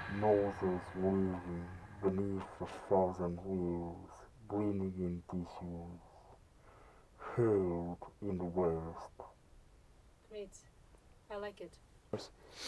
noses waving beneath a thousand wheels, breathing in tissues, held in the West. Great. I like it.